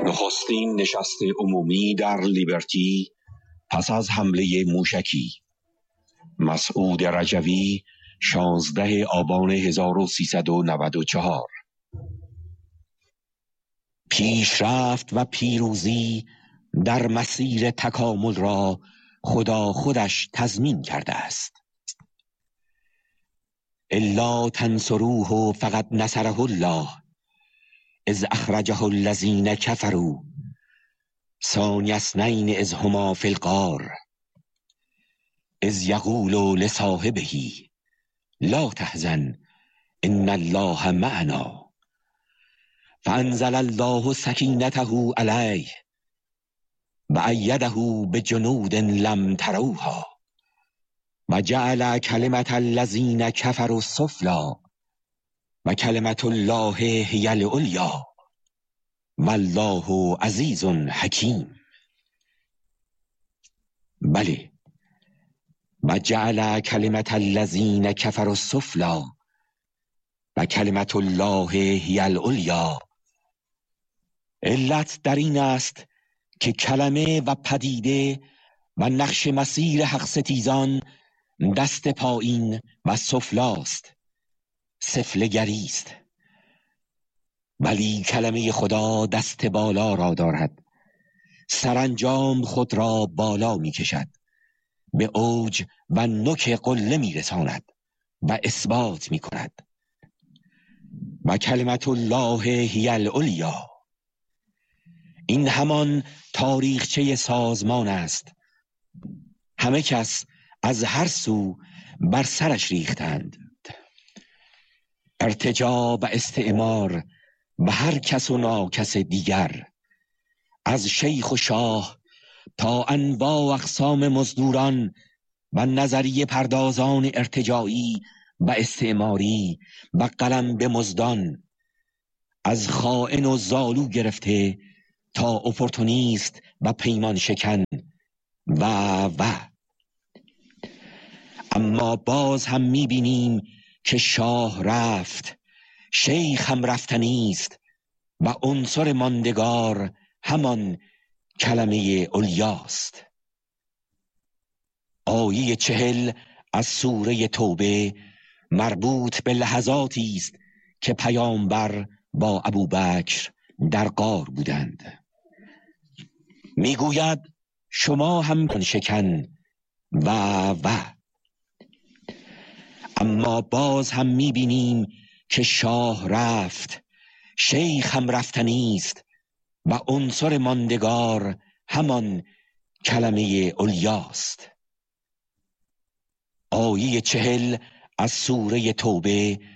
نخستین نشست عمومی در لیبرتی پس از حمله موشکی. مسعود رجوی 16 آبان 1394. پیشرفت و پیروزی در مسیر تکامل را خدا خودش تضمین کرده است. الا تنصروه فقد نصره الله اذ اخرجه الذین کفروا ثانی اثنین اذ هما فی الغار اذ یقول لصاحبه لا تحزن ان الله معنا فانزل الله سکینته علیه و ایده بجنود لم تروها و جعل کلمة الذین کفروا السفلی و کلمة الله هی العلیا والله عزیز حکیم. بله، و جعل کلمة الذین کفروا السفلی و کلمة الله هی العلیا. علت در این است که کلمه و پدیده و نقش مسیر حق ستیزان دست پایین و سفلاست، سفلگری است، ولی کلمه خدا دست بالا را دارد، سرانجام خود را بالا می کشد، به اوج و نوک قله می رساند و اثبات می کند. و کلمت الله هی العلیا. این همان تاریخچه سازمان است. همه کس از هر سو بر سرش ریختند. ارتجاع و استعمار و هر کس و ناکس دیگر، از شیخ و شاه تا انواع و اقسام مزدوران و نظریه پردازان ارتجاعی و استعماری و قلم به مزدان، از خائن و زالو گرفته تا اپورتونیست و پیمان شکن و اما باز هم می‌بینیم که شاه رفت، شیخ هم رفتنی است و عنصر ماندگار همان کلمه علیاست. آیه 40 از سوره توبه مربوط به لحظاتی است که پیامبر با ابوبکر در غار بودند. میگوید شما هم شکن و اما باز هم میبینیم که شاه رفت، شیخ هم رفتنی است و عنصر ماندگار همان کلمه علیاست. آیه 40 از سوره توبه